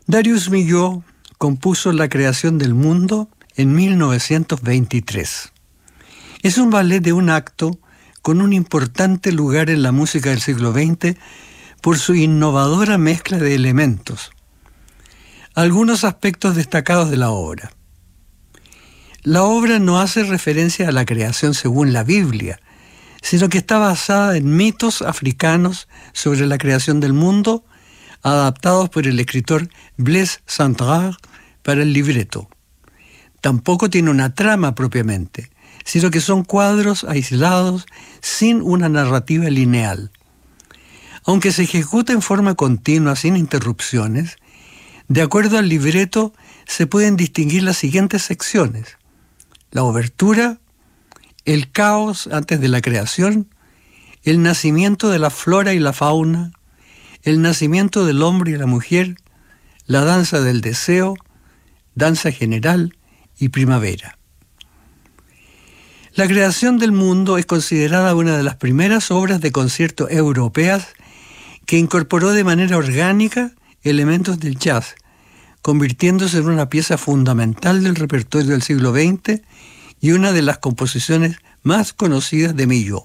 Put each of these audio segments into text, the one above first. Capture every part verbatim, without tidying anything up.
Darius Milhaud compuso La creación del mundo en mil novecientos veintitrés. Es un ballet de un acto con un importante lugar en la música del siglo veinte por su innovadora mezcla de elementos. Algunos aspectos destacados de la obra. La obra no hace referencia a la creación según la Biblia, sino que está basada en mitos africanos sobre la creación del mundo, adaptados por el escritor Blaise Cendrars para el libreto. Tampoco tiene una trama propiamente, sino que son cuadros aislados sin una narrativa lineal. Aunque se ejecuta en forma continua sin interrupciones, de acuerdo al libreto se pueden distinguir las siguientes secciones: la obertura, el caos antes de la creación, el nacimiento de la flora y la fauna, el nacimiento del hombre y la mujer, la danza del deseo, danza general y primavera. La creación del mundo es considerada una de las primeras obras de concierto europeas que incorporó de manera orgánica elementos del jazz, convirtiéndose en una pieza fundamental del repertorio del siglo veinte y una de las composiciones más conocidas de Milhaud.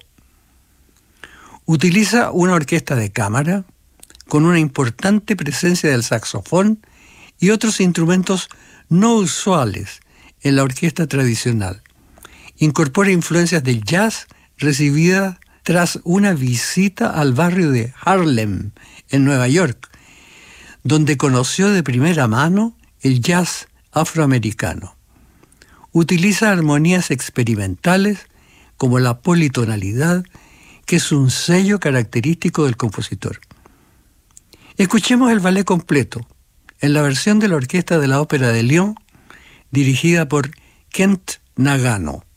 Utiliza una orquesta de cámara con una importante presencia del saxofón y otros instrumentos no usuales en la orquesta tradicional. Incorpora influencias del jazz recibidas tras una visita al barrio de Harlem, en Nueva York, donde conoció de primera mano el jazz afroamericano. Utiliza armonías experimentales como la politonalidad, que es un sello característico del compositor. Escuchemos el ballet completo, en la versión de la Orquesta de la Ópera de Lyon, dirigida por Kent Nagano.